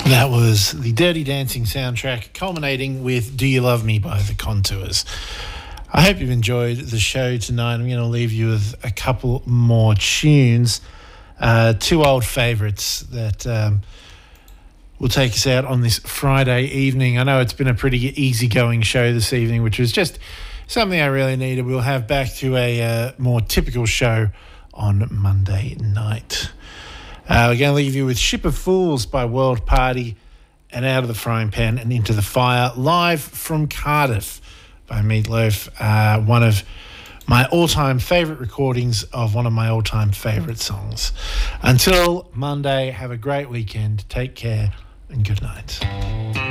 That was the Dirty Dancing soundtrack, culminating with Do You Love Me by The Contours. I hope you've enjoyed the show tonight. I'm going to leave you with a couple more tunes, two old favourites that will take us out on this Friday evening. I know it's been a pretty easygoing show this evening, which was just something I really needed. We'll have back to a more typical show on Monday night. We're going to leave you with Ship of Fools by World Party and Out of the Frying Pan and Into the Fire, live from Cardiff by Meatloaf, one of my all-time favourite recordings of one of my all-time favourite songs. Until Monday, have a great weekend, take care and good night.